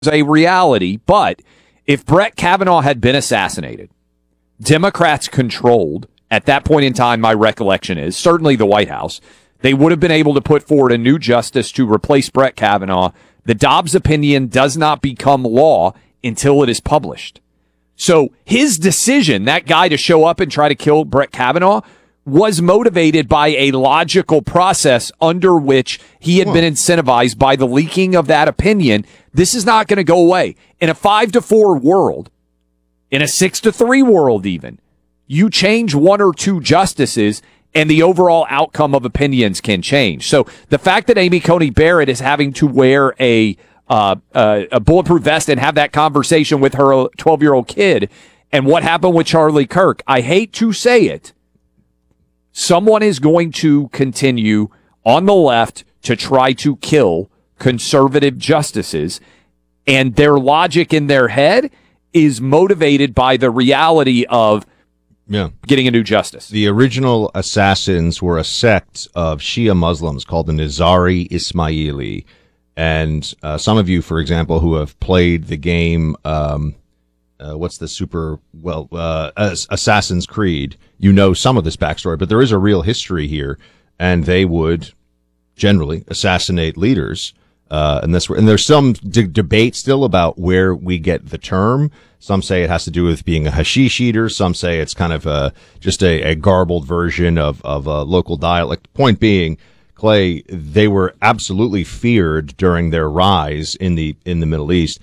a reality. But if Brett Kavanaugh had been assassinated, Democrats controlled, at that point in time, my recollection is, certainly the White House, they would have been able to put forward a new justice to replace Brett Kavanaugh. The Dobbs opinion does not become law until it is published. So his decision, that guy to show up and try to kill Brett Kavanaugh, was motivated by a logical process under which he had been incentivized by the leaking of that opinion. This is not going to go away. In a 5-4 world, in a 6-3 world even, you change one or two justices and the overall outcome of opinions can change. So the fact that Amy Coney Barrett is having to wear a bulletproof vest and have that conversation with her 12-year-old kid, and what happened with Charlie Kirk, I hate to say it, someone is going to continue on the left to try to kill conservative justices, and their logic in their head is motivated by the reality of getting a new justice. The original assassins were a sect of Shia Muslims called the Nizari Ismaili. And some of you, for example, who have played the game, Assassin's Creed, you know some of this backstory, but there is a real history here, and they would generally assassinate leaders. And there's some debate still about where we get the term. Some say it has to do with being a hashish eater. Some say it's kind of just a garbled version of a local dialect. Point being, Clay, they were absolutely feared during their rise in the Middle East,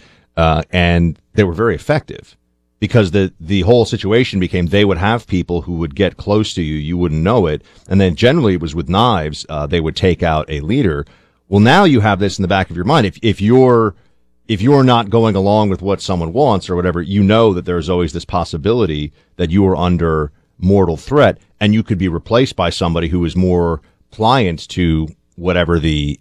and they were very effective because the whole situation became they would have people who would get close to you, you wouldn't know it, and then generally it was with knives. They would take out a leader. Well, now you have this in the back of your mind. If you're not going along with what someone wants or whatever, you know that there's always this possibility that you are under mortal threat, and you could be replaced by somebody who is more pliant to whatever the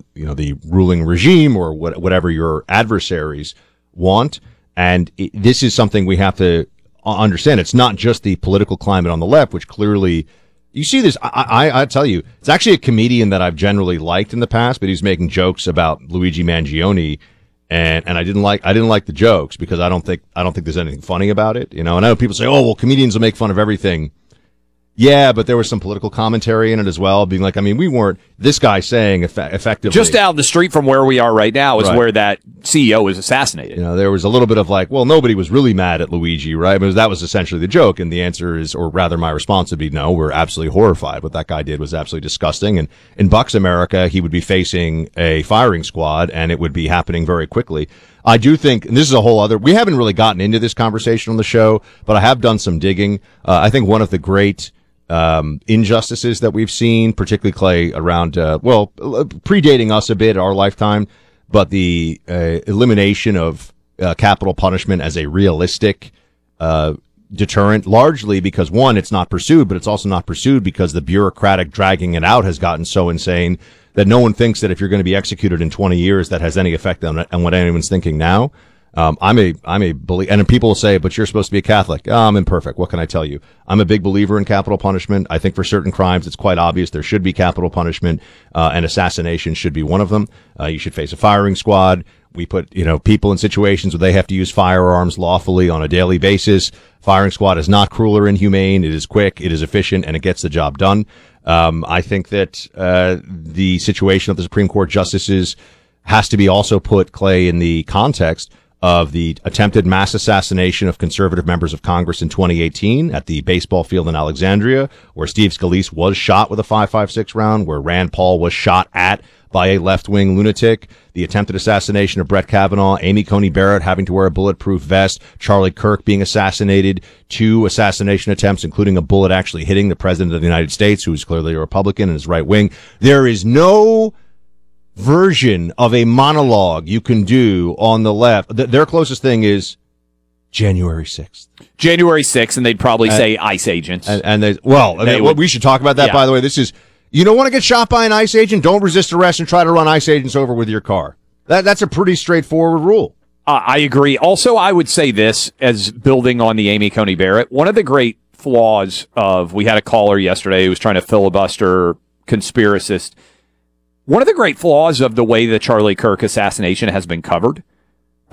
ruling regime or whatever your adversaries want. And this is something we have to understand. It's not just the political climate on the left, which clearly you see this. I tell you, it's actually a comedian that I've generally liked in the past, but he's making jokes about Luigi Mangione. And I didn't like the jokes because I don't think there's anything funny about it. And I know people say, oh, well, comedians will make fun of everything. Yeah, but there was some political commentary in it as well, being like, we weren't, this guy saying effectively. Just down the street from where we are right now is where that CEO was assassinated. There was a little bit of like, well, nobody was really mad at Luigi, right? Because that was essentially the joke. And the answer is, or rather my response would be, no, we're absolutely horrified. What that guy did was absolutely disgusting. And in Bucks America, he would be facing a firing squad and it would be happening very quickly. I do think, and this is a whole other, we haven't really gotten into this conversation on the show, but I have done some digging. I think one of the great injustices that we've seen, particularly, Clay, around, predating us a bit, our lifetime, but the elimination of capital punishment as a realistic deterrent, largely because, one, it's not pursued, but it's also not pursued because the bureaucratic dragging it out has gotten so insane that no one thinks that if you're going to be executed in 20 years, that has any effect on what anyone's thinking now. I'm a believer, and people will say, but you're supposed to be a Catholic. I'm imperfect. What can I tell you? I'm a big believer in capital punishment. I think for certain crimes, it's quite obvious there should be capital punishment, and assassination should be one of them. You should face a firing squad. We put, people in situations where they have to use firearms lawfully on a daily basis. Firing squad is not cruel or inhumane. It is quick, it is efficient, and it gets the job done. I think that, the situation of the Supreme Court justices has to be also put, Clay, in the context of the attempted mass assassination of conservative members of Congress in 2018 at the baseball field in Alexandria, where Steve Scalise was shot with a .556 round, where Rand Paul was shot at by a left-wing lunatic, the attempted assassination of Brett Kavanaugh, Amy Coney Barrett having to wear a bulletproof vest, Charlie Kirk being assassinated, 2 assassination attempts, including a bullet actually hitting the President of the United States, who is clearly a Republican and is right-wing. There is no version of a monologue you can do on the left. Their closest thing is January 6th. January 6th, and they'd probably say ICE agents. We should talk about that, by the way. This is, you don't want to get shot by an ICE agent? Don't resist arrest and try to run ICE agents over with your car. That's a pretty straightforward rule. I agree. Also, I would say this, as building on the Amy Coney Barrett, one of the great flaws we had a caller yesterday who was trying to filibuster conspiracist. One of the great flaws of the way the Charlie Kirk assassination has been covered